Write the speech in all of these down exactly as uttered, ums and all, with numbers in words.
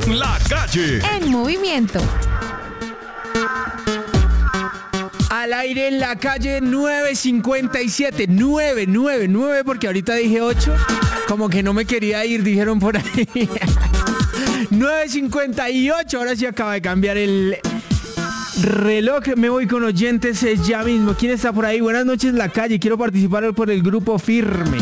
en la calle. En movimiento. Al aire en la calle nueve cincuenta y siete. nueve, nueve, nueve, porque ahorita dije ocho. Como que no me quería ir, dijeron por ahí. nueve cincuenta y ocho. Ahora sí acaba de cambiar el reloj. Me voy con oyentes ya mismo. ¿Quién está por ahí? Buenas noches, la calle. Quiero participar por el grupo Firme.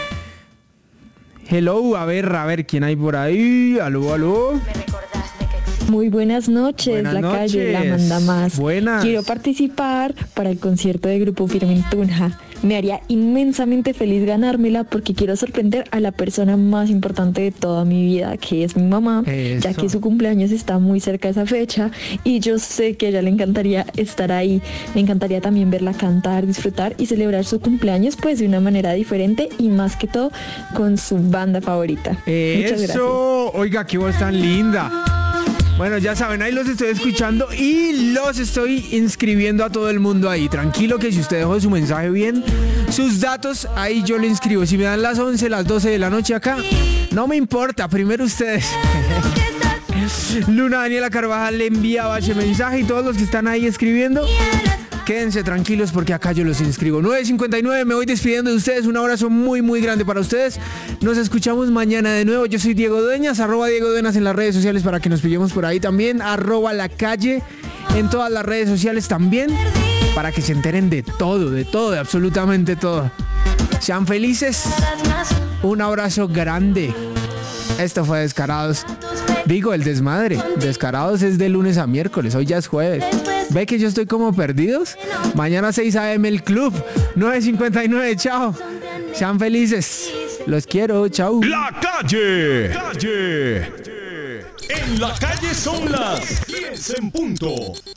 Hello, a ver, a ver, ¿quién hay por ahí? Aló, aló. Muy buenas noches, Buenas la noches. calle la manda más. Buenas. Quiero participar para el concierto de Grupo Firme en Tunja. Me haría inmensamente feliz ganármela porque quiero sorprender a la persona más importante de toda mi vida, que es mi mamá, Eso. ya que su cumpleaños está muy cerca de esa fecha y yo sé que a ella le encantaría estar ahí. Me encantaría también verla cantar, disfrutar y celebrar su cumpleaños pues de una manera diferente y más que todo con su banda favorita. Muchas gracias. Eso, oiga, qué voz tan linda. Bueno, ya saben, ahí los estoy escuchando y los estoy inscribiendo a todo el mundo ahí. Tranquilo que si usted dejó su mensaje bien, sus datos, ahí yo le inscribo. Si me dan las once, las doce de la noche acá, no me importa, primero ustedes. Luna Daniela Carvajal le enviaba ese mensaje y todos los que están ahí escribiendo, quédense tranquilos porque acá yo los inscribo. nueve cincuenta y nueve, me voy despidiendo de ustedes. Un abrazo muy, muy grande para ustedes. Nos escuchamos mañana de nuevo. Yo soy Diego Dueñas, arroba Diego Dueñas en las redes sociales para que nos pillemos por ahí también. Arroba La Calle en todas las redes sociales también para que se enteren de todo, de todo, de absolutamente todo. Sean felices. Un abrazo grande. Esto fue Descarados. Digo, el desmadre. Descarados es de lunes a miércoles. Hoy ya es jueves. ¿Ve que yo estoy como perdidos? Mañana seis a eme el club. nueve cincuenta y nueve, chao. Sean felices. Los quiero, chao. La calle. Calle. En la calle son las diez en punto.